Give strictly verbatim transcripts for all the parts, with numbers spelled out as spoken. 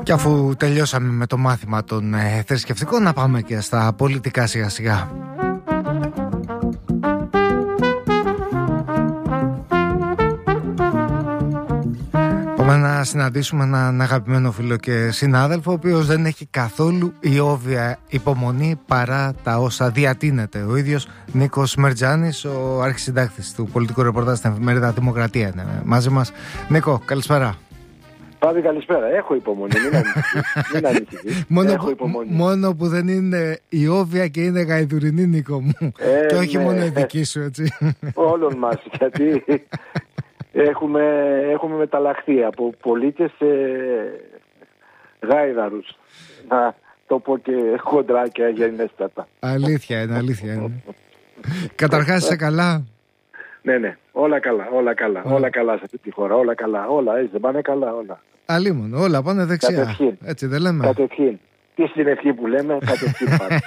Και αφού τελειώσαμε με το μάθημα των ε, θρησκευτικών, να πάμε και στα πολιτικά σιγά σιγά. Πάμε να συναντήσουμε έναν αγαπημένο φίλο και συνάδελφο, ο οποίος δεν έχει καθόλου ιόβια υπομονή παρά τα όσα διατείνεται. Ο ίδιος Νίκος Μερτζάνης, ο αρχισυντάκτης του πολιτικού ρεπορτάζ στην εφημερίδα Δημοκρατία, είναι μαζί μας. Νίκο, καλησπέρα. Πάδη, καλησπέρα. Έχω υπομονή, μην ανησυχείς. Μην ανησυχείς. Μόνο, Έχω που, υπομονή. μόνο που δεν είναι ιόβια και είναι γαϊδουρινή, Νίκο μου. Ε, και όχι ναι. μόνο η δική σου, έτσι. Όλων μας, γιατί έχουμε, έχουμε μεταλλαχθεί από πολίτες σε γάιδαρους. Να το πω και χοντρά και αγενέστατα. Αλήθεια είναι, αλήθεια είναι. Καταρχάς, είσαι καλά? Ναι, ναι, όλα καλά, όλα καλά, όλα, όλα καλά σε αυτή τη χώρα, όλα καλά, όλα, έτσι δεν πάνε καλά, όλα. Αλίμον, όλα πάνε δεξιά. Κατευχήν. Έτσι δεν λέμε? Κατευχήν. Τι στην ευχή που λέμε, κατευχήν πάνε.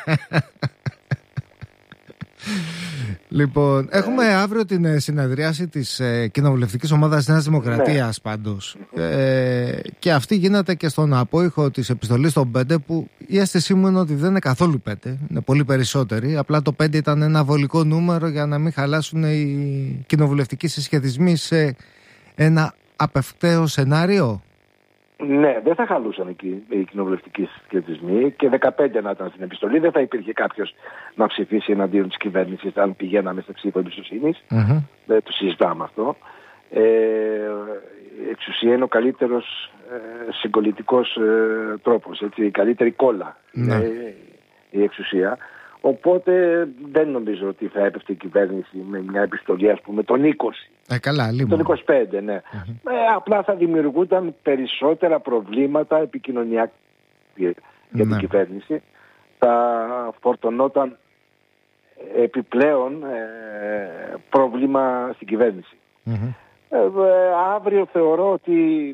Λοιπόν, έχουμε αύριο την συνεδρίαση της ε, κοινοβουλευτικής ομάδας Νέας Δημοκρατίας, ναι. Πάντως. Ε, και αυτή γίνεται και στον απόϊχο της επιστολής των πέντε, που η αίσθησή μου είναι ότι δεν είναι καθόλου πέντε, είναι πολύ περισσότεροι. Απλά το πέντε ήταν ένα βολικό νούμερο για να μην χαλάσουν οι κοινοβουλευτικοί συσχετισμοί σε ένα απευκταίο σενάριο. Ναι, δεν θα χαλούσαν εκεί οι κοινοβουλευτικοί συσχετισμοί και δεκαπέντε να ήταν στην επιστολή. Δεν θα υπήρχε κάποιος να ψηφίσει εναντίον της κυβέρνησης αν πηγαίναμε σε ψήφο εμπιστοσύνης. Mm-hmm. Δεν το συζητάμε αυτό. Ε, η εξουσία είναι ο καλύτερος ε, συγκολητικός ε, τρόπος. Έτσι, η καλύτερη κόλλα είναι mm-hmm. η εξουσία. Οπότε δεν νομίζω ότι θα έπεφτε η κυβέρνηση με μια επιστολή, ας πούμε, τον είκοσι. Ε, καλά, λίγο. Τον είκοσι πέντε, ναι. Mm-hmm. Ε, απλά θα δημιουργούνταν περισσότερα προβλήματα επικοινωνιακά για mm-hmm. την κυβέρνηση. Θα φορτωνόταν επιπλέον ε, πρόβλημα στην κυβέρνηση. Mm-hmm. Ε, ε, αύριο θεωρώ ότι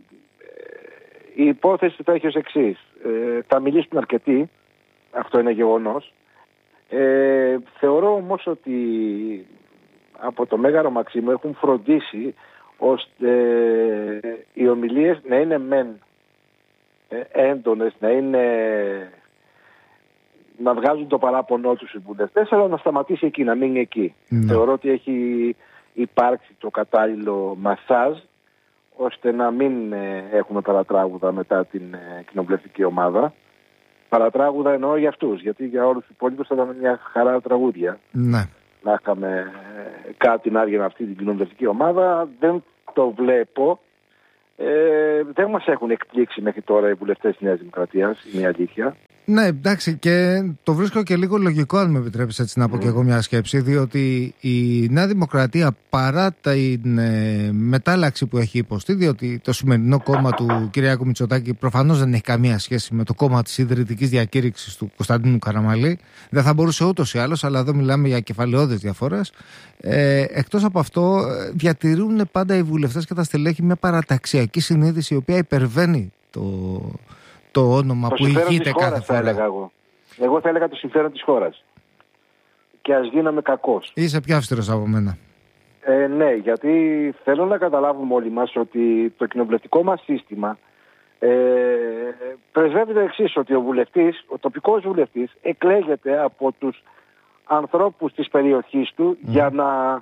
η υπόθεση θα έχει ως εξής. Ε, θα μιλήσουν αρκετοί, αυτό είναι γεγονός. Ε, θεωρώ όμως ότι από το Μέγαρο Μαξίμου έχουν φροντίσει ώστε οι ομιλίες να είναι μεν έντονες, να είναι να βγάζουν το παράπονό τους οι βουλευτές, αλλά να σταματήσει εκεί, να μείνει εκεί. Mm. Θεωρώ ότι έχει υπάρξει το κατάλληλο μασάζ ώστε να μην έχουμε παρατράγουδα μετά την κοινοβουλευτική ομάδα. Παρατράγουδα εννοώ για αυτούς, γιατί για όλους τους υπόλοιπους θα ήταν μια χαρά τραγούδια. Ναι. Να είχαμε κάτι να έβγαινε αυτή την κοινοβουλευτική ομάδα. Δεν το βλέπω. Ε, δεν μας έχουν εκπλήξει μέχρι τώρα οι βουλευτές της Νέας Δημοκρατίας, είναι η αλήθεια. Ναι, εντάξει, και το βρίσκω και λίγο λογικό, αν με επιτρέπεις έτσι να πω mm. και εγώ μια σκέψη, διότι η Νέα Δημοκρατία, παρά την ε, μετάλλαξη που έχει υποστεί, διότι το σημερινό κόμμα του Κυριάκου Μητσοτάκη προφανώς δεν έχει καμία σχέση με το κόμμα της ιδρυτικής διακήρυξης του Κωνσταντίνου Καραμανλή, δεν θα μπορούσε ούτως ή άλλως, αλλά εδώ μιλάμε για κεφαλαιώδες διαφορές. Ε, εκτός από αυτό, διατηρούν πάντα οι βουλευτές και τα στελέχη μια παραταξιακή συνείδηση, η οποία υπερβαίνει το... το όνομα το που ηγείται κάθε φορά. Θα έλεγα εγώ. εγώ θα έλεγα το συμφέρον της χώρας. Και ας γίναμε κακός. Είσαι πιο αυστηρός από μένα. Ε, ναι, γιατί θέλω να καταλάβουμε όλοι μας ότι το κοινοβουλευτικό μας σύστημα ε, πρεσβεύει το εξής, ότι ο βουλευτής, ο τοπικός βουλευτής εκλέγεται από τους ανθρώπους της περιοχής του mm. για να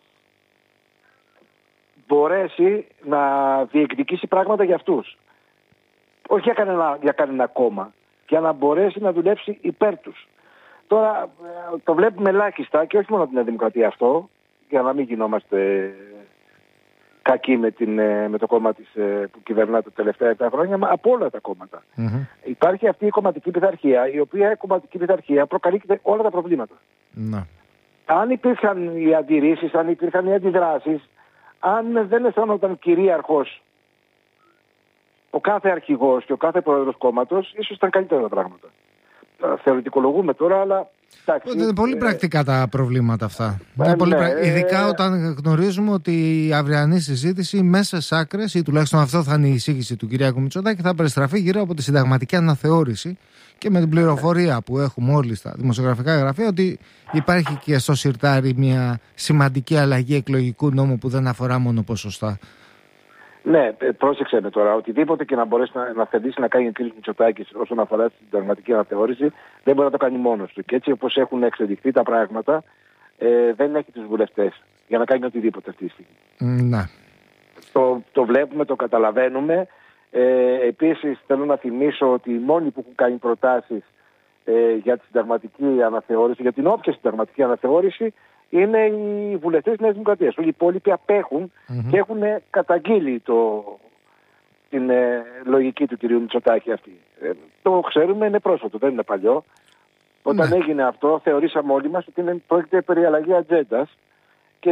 μπορέσει να διεκδικήσει πράγματα για αυτούς. Όχι για κανένα, για κανένα κόμμα, για να μπορέσει να δουλέψει υπέρ τους. Τώρα το βλέπουμε ελάχιστα και όχι μόνο την Δημοκρατία αυτό, για να μην γινόμαστε κακοί με, την, με το κόμμα της, που κυβερνά τα τελευταία επτά χρόνια, μα από όλα τα κόμματα. Mm-hmm. Υπάρχει αυτή η κομματική πειθαρχία, η οποία η κομματική πειθαρχία προκαλείται όλα τα προβλήματα. Mm-hmm. Αν υπήρχαν οι αντιρρήσεις, αν υπήρχαν οι αντιδράσεις, αν δεν αισθάνονταν κυρίαρχος ο κάθε αρχηγός και ο κάθε πρόεδρος κόμματος, ίσως ήταν καλύτερα τα πράγματα. Θεωρητικολογούμε τώρα, αλλά... Εντάξει, είναι πολύ ε... πρακτικά τα προβλήματα αυτά. Ε, είναι πολύ ναι, πρα... ε... Ειδικά όταν γνωρίζουμε ότι η αυριανή συζήτηση μέσα στις άκρες, ή τουλάχιστον αυτό θα είναι η εισήγηση του Κυριάκου Μητσοτάκη, θα περιστραφεί γύρω από τη συνταγματική αναθεώρηση και με την πληροφορία που έχουμε όλοι στα δημοσιογραφικά γραφεία ότι υπάρχει και στο σιρτάρι μια σημαντική αλλαγή εκλογικού νόμου που δεν αφορά μόνο ποσοστά. Ναι, πρόσεξε με τώρα. Οτιδήποτε και να μπορέσει να, να θελήσει να κάνει ο κ. Μητσοτάκης όσον αφορά στην συνταγματική αναθεώρηση, δεν μπορεί να το κάνει μόνος του. Και έτσι όπως έχουν εξελιχθεί τα πράγματα, ε, δεν έχει τους βουλευτές για να κάνει οτιδήποτε αυτή τη στιγμή. Ναι. Το, το βλέπουμε, το καταλαβαίνουμε. Ε, επίσης θέλω να θυμίσω ότι οι μόνοι που έχουν κάνει προτάσεις ε, για τη συνταγματική αναθεώρηση, για την όποια συνταγματική αναθεώρηση, είναι οι βουλευτές της Νέας Δημοκρατίας. Όλοι οι υπόλοιποι απέχουν mm-hmm. και έχουν καταγγείλει το, την ε, λογική του κυρίου Μητσοτάκη αυτή. Ε, το ξέρουμε, είναι πρόσφατο, δεν είναι παλιό. Όταν ναι. έγινε αυτό, θεωρήσαμε όλοι μας ότι είναι, πρόκειται περί αλλαγή ατζέντας και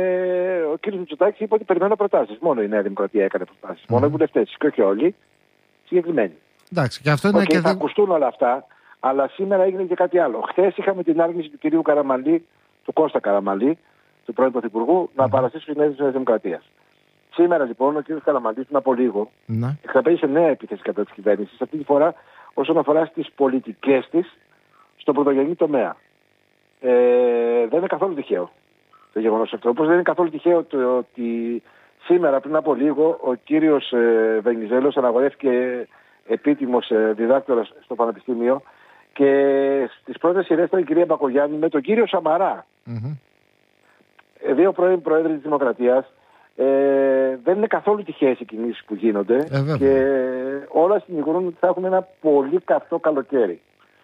ο κύριος Μητσοτάκης είπε ότι περιμένω προτάσεις. Μόνο η Νέα Δημοκρατία έκανε προτάσεις. Mm-hmm. Μόνο οι βουλευτές και όχι όλοι συγκεκριμένοι. Εντάξει, και αυτό είναι okay, και θα ακουστούν όλα αυτά, αλλά σήμερα έγινε και κάτι άλλο. Χθες είχαμε την άρνηση του κυρίου Καραμανλή, του Κώστα Καραμανλή, του πρώην Πρωθυπουργού, mm. να παραστήσει στις Νέες Δημοκρατίας. Σήμερα λοιπόν ο κ. Καραμανλής, πριν από λίγο, mm. εξαπέλυσε νέα επίθεση κατά της κυβέρνησης, αυτή τη φορά όσον αφορά στις πολιτικές της στον πρωτογενή τομέα. Ε, δεν είναι καθόλου τυχαίο το γεγονός αυτό. Όπως δεν είναι καθόλου τυχαίο το ότι σήμερα πριν από λίγο ο κύριος ε, Βενιζέλος αναγορεύτηκε επίτιμος ε, διδάκτορας στο Πανεπιστήμιο και στις πρώτες σειρές ήταν η κυρία Μπακογιάννη με τον κύριο Σαμαρά. Mm-hmm. Δύο πρώην πρόεδροι της Δημοκρατίας. Ε, δεν είναι καθόλου τυχαίες οι κινήσεις που γίνονται ε, και όλα συνηγορούν ότι θα έχουμε ένα πολύ καυτό καλοκαίρι.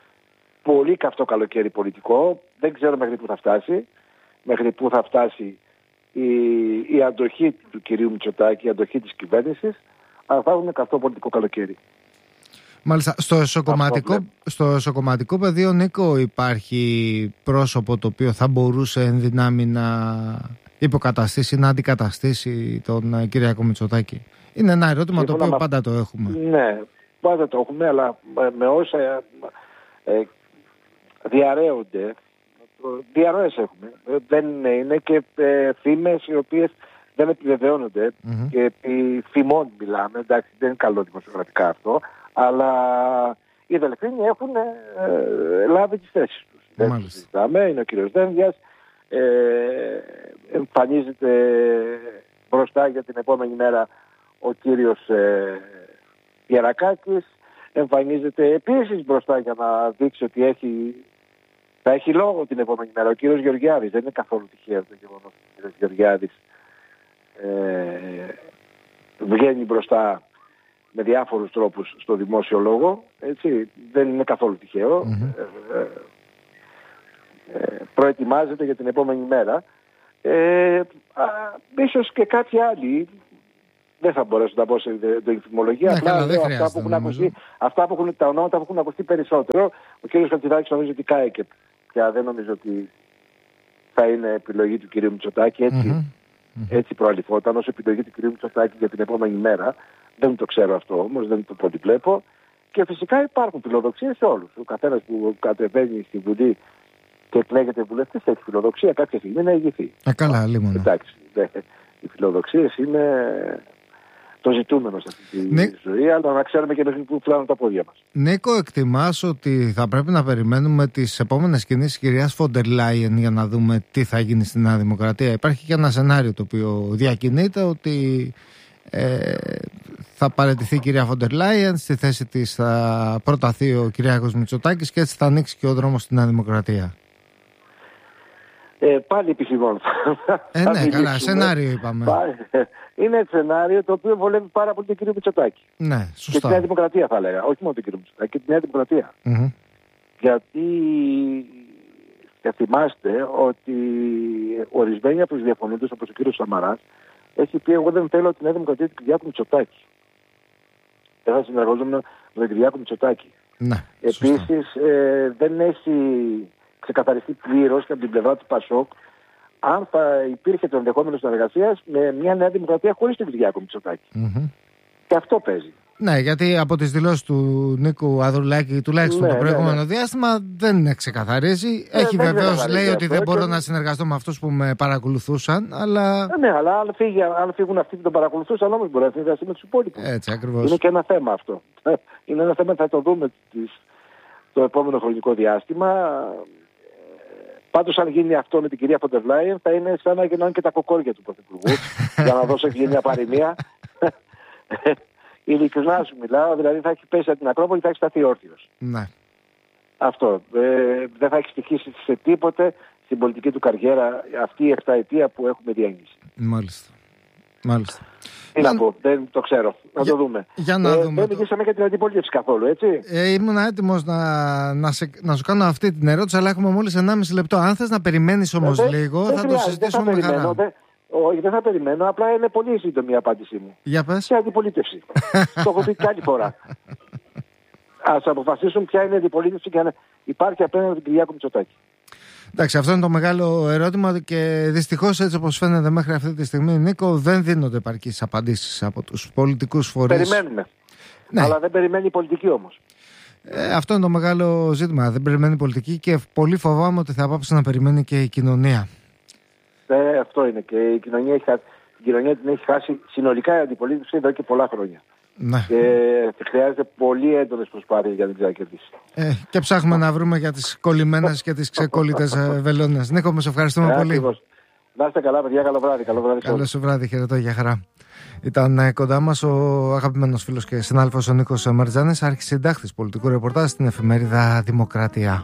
Πολύ καυτό καλοκαίρι πολιτικό. Δεν ξέρω μέχρι πού θα φτάσει. Μέχρι πού θα φτάσει η, η αντοχή του κυρίου Μητσοτάκη, η αντοχή της κυβέρνησης, αλλά θα έχουμε καυτό πολιτικό καλοκαίρι. Μάλιστα, στο εσωκομματικό, στο εσωκομματικό πεδίο, Νίκο, υπάρχει πρόσωπο το οποίο θα μπορούσε εν δυνάμει να υποκαταστήσει, να αντικαταστήσει τον Κυριάκο Μητσοτάκη? Είναι ένα ερώτημα το οποίο μα... πάντα το έχουμε. Ναι, πάντα το έχουμε, αλλά με όσα ε, διαρρέονται, διαρροές έχουμε. Δεν είναι και ε, φήμες οι οποίες δεν επιβεβαιώνονται mm-hmm. και επί φημών μιλάμε, εντάξει, δεν είναι καλό δημοσιογραφικά αυτό, αλλά οι Δελφίνοι έχουν ε, λάβει τις θέσεις τους. Δεν συζητάμε, είναι ο κύριος Δένδιας, ε, εμφανίζεται μπροστά για την επόμενη μέρα ο κύριος ε, Γερακάκης, εμφανίζεται επίσης μπροστά για να δείξει ότι έχει, θα έχει λόγο την επόμενη μέρα ο κύριος Γεωργιάδης. Δεν είναι καθόλου τυχαίο το γεγονός ότι ο κύριος Γεωργιάδης ε, βγαίνει μπροστά με διάφορους τρόπους στο δημόσιο λόγο, έτσι, δεν είναι καθόλου τυχαίο. Mm-hmm. Ε, ε, προετοιμάζεται για την επόμενη μέρα. Ε, α, ίσως και κάποιοι άλλοι, δεν θα μπορέσω να πω σε ενδοϊφημολογία, απλά λέω αυτά που έχουν ακουστεί, αυτά που έχουν, τα ονόματα που έχουν ακουστεί περισσότερο. Ο κ. Χατζηδάκης νομίζω ότι κάηκε πια, δεν νομίζω ότι θα είναι επιλογή του κ. Μητσοτάκη, έτσι, mm-hmm. έτσι προαλυφόταν ως επιλογή του κ. Μητσοτάκη για την επόμενη μέρα. Δεν το ξέρω αυτό όμως, δεν το πολυβλέπω. Και φυσικά υπάρχουν φιλοδοξίες σε όλους. Ο καθένας που κατεβαίνει στη Βουλή και εκλέγεται βουλευτής έχει φιλοδοξία κάποια στιγμή να ηγηθεί. Α, καλά, λίγο. Εντάξει, δε, οι φιλοδοξίες είναι το ζητούμενο σε αυτή τη Νί... ζωή, αλλά να ξέρουμε και πού φλάνουν τα πόδια μας. Νίκο, εκτιμάς ότι θα πρέπει να περιμένουμε τις επόμενες κινήσεις της κυρίας Φόντερ Λάιεν για να δούμε τι θα γίνει στην Νέα Δημοκρατία? Υπάρχει και ένα σενάριο το οποίο διακινείται ότι ε, θα παραιτηθεί η κυρία Φόντερ Λάιεν, στη θέση της θα προταθεί ο Κυριάκος Μητσοτάκης και έτσι θα ανοίξει και ο δρόμος στην Νέα Δημοκρατία. Ε, πάλι επιχειρών. Ε, ναι, καλά, σενάριο είπαμε. Είναι σενάριο το οποίο βολεύει πάρα πολύ τον κύριο Μητσοτάκη. Ναι, σωστά. Και τη Νέα Δημοκρατία θα έλεγα, όχι μόνο τον κύριο Μητσοτάκη, και τη Νέα Δημοκρατία. Mm-hmm. Γιατί και θυμάστε ότι ορισμένοι από τους διαφωνούντες, όπως ο κύριος Σαμαράς, έχει πει: εγώ δεν θέλω τη Νέα Δημοκρατία του Κυριάκου Μητσοτάκη. Δεν θα συνεργαζόμουν με τον Κυριάκο Μητσοτάκη. Ναι, επίσης, ε, δεν έχει ξεκαθαριστεί πλήρως και από την πλευρά του Πασόκ αν θα υπήρχε το ενδεχόμενο συνεργασίας με μια Νέα Δημοκρατία χωρίς τον Κυριάκο Μητσοτάκη. Mm-hmm. Και αυτό παίζει. Ναι, γιατί από τις δηλώσεις του Νίκου Ανδρουλάκη, τουλάχιστον ναι, το προηγούμενο ναι, ναι. διάστημα, δεν ξεκαθαρίζει. Ε, Έχει βεβαίως λέει ότι δεν μπορώ και... να συνεργαστώ με αυτούς που με παρακολουθούσαν, αλλά. Ε, ναι, αλλά αν, φύγει, αν φύγουν αυτοί που τον παρακολουθούσαν, όμως μπορεί να συνεργαστεί με τους υπόλοιπους. Έτσι, ακριβώς. Είναι και ένα θέμα αυτό. Είναι ένα θέμα που θα το δούμε τις, το επόμενο χρονικό διάστημα. Πάντως, αν γίνει αυτό με την κυρία Φόντερ Λάιεν, θα είναι σαν να γίνουν και τα κοκόρια του Πρωθυπουργού. Για να δώσω και μια παροιμία. Ειλικρινά σου μιλάω, δηλαδή θα έχει πέσει από την Ακρόπολη, θα έχει σταθεί όρθιος. Ναι. Αυτό. Ε, δεν θα έχει στοιχήσει σε τίποτε στην πολιτική του καριέρα αυτή η εφταετία που έχουμε διένυση. Μάλιστα. Μάλιστα. Τι να πω, δεν το ξέρω. Να για, το δούμε. Για να ε, δούμε. Δεν μιλήσαμε για την αντιπολίτευση καθόλου, έτσι. Ε, ήμουν έτοιμος να, να, σε, να σου κάνω αυτή την ερώτηση, αλλά έχουμε μόλις ενάμιση λεπτό. Αν θες να περιμένεις όμως ε, λίγο, δεν θα το συζητήσουμε με χαρά. Δεν, όχι, δεν θα περιμένω, απλά είναι πολύ σύντομη η απάντησή μου. Για πες. Και αντιπολίτευση. Το έχω πει και άλλη φορά. Ας αποφασίσουν ποια είναι η αντιπολίτευση και αν υπάρχει απέναντι τον Κυριάκο Μητσοτάκη. Εντάξει, αυτό είναι το μεγάλο ερώτημα και δυστυχώς, έτσι όπως φαίνεται μέχρι αυτή τη στιγμή, Νίκο, δεν δίνονται επαρκείς απαντήσεις από τους πολιτικούς φορείς. Περιμένουμε. Ναι. Αλλά δεν περιμένει η πολιτική όμως. Ε, αυτό είναι το μεγάλο ζήτημα. Δεν περιμένει η πολιτική και πολύ φοβάμαι ότι θα πάψει να περιμένει και η κοινωνία. Ε, αυτό είναι. Και η κοινωνία, έχει, η κοινωνία την έχει χάσει συνολικά η αντιπολίτευση εδώ και πολλά χρόνια. Ναι. Και χρειάζεται πολύ έντονες προσπάθειες για να την ξανακερδίσει. Ε, και ψάχνουμε να βρούμε για τις κολλημένες και τις ξεκόλλητες βελόνες. Νίκο, με σε ευχαριστούμε ε, πολύ. Ακριβώς. Να είστε καλά, παιδιά. Καλό βράδυ. Καλό βράδυ. Καλό σου βράδυ. Χαιρετώ, για χαρά. Ήταν κοντά μας ο αγαπημένος φίλος και συνάδελφος ο Νίκος Μαριτζάνης, αρχισυντάκτης πολιτικού ρεπορτάζ στην εφημερίδα Δημοκρατία.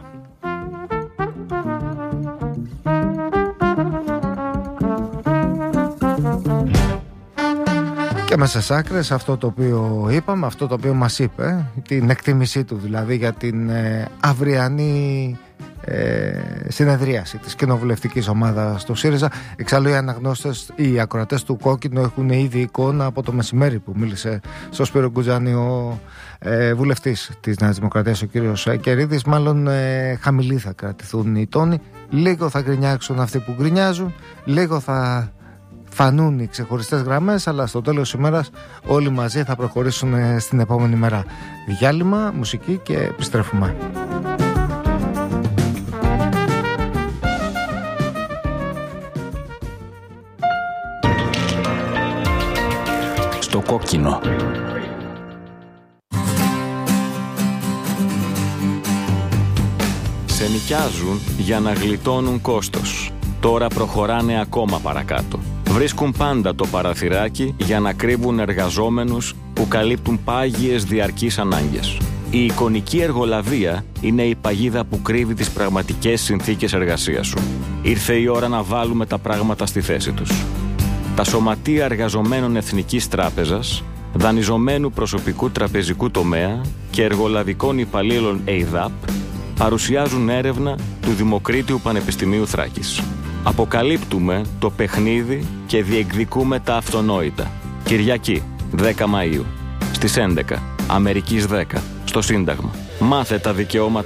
Και μέσα στις άκρες αυτό το οποίο είπαμε, αυτό το οποίο μας είπε, την εκτίμησή του δηλαδή για την ε, αυριανή ε, συνεδρίαση της κοινοβουλευτικής ομάδας του ΣΥΡΙΖΑ. Εξάλλου οι αναγνώστες, οι ακροατές του Κόκκινο έχουν ήδη εικόνα από το μεσημέρι που μίλησε στο Σπύρο Γκουτζάνη ο ε, βουλευτής της Νέας Δημοκρατίας, ο κύριος Κερίδης. Μάλλον ε, χαμηλοί θα κρατηθούν οι τόνοι, λίγο θα γκρινιάξουν αυτοί που γκρινιάζουν, λίγο θα φανούν οι ξεχωριστές γραμμές, αλλά στο τέλος της ημέρας όλοι μαζί θα προχωρήσουν στην επόμενη μέρα. Διάλειμμα, μουσική και επιστρέφουμε. Στο Κόκκινο. Σε νοικιάζουν για να γλιτώνουν κόστος. Τώρα προχωράνε ακόμα παρακάτω. Βρίσκουν πάντα το παραθυράκι για να κρύβουν εργαζόμενους που καλύπτουν πάγιες διαρκείς ανάγκες. Η εικονική εργολαβία είναι η παγίδα που κρύβει τις πραγματικές συνθήκες εργασίας σου. Ήρθε η ώρα να βάλουμε τα πράγματα στη θέση τους. Τα σωματεία εργαζομένων Εθνικής Τράπεζας, δανειζομένου προσωπικού τραπεζικού τομέα και εργολαβικών υπαλλήλων ΕΙΔΑΠ παρουσιάζουν έρευνα του Δημοκρίτιου Πανεπιστημίου Θράκης. Αποκαλύπτουμε το παιχνίδι και διεκδικούμε τα αυτονόητα. Κυριακή, δέκα Μαΐου, στις έντεκα, Αμερικής δέκα, στο Σύνταγμα. Μάθε τα δικαιώματα